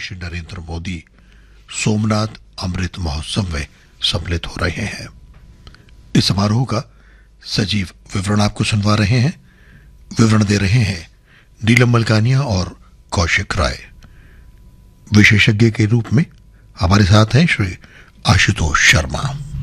श्री नरेंद्र मोदी सोमनाथ अमृत महोत्सव में सम्मिलित हो रहे हैं। इस समारोह का सजीव विवरण आपको सुनवा रहे हैं। विवरण दे रहे हैं नीलम मलकानिया और कौशिक राय। विशेषज्ञ के रूप में हमारे साथ हैं श्री आशुतोष शर्मा।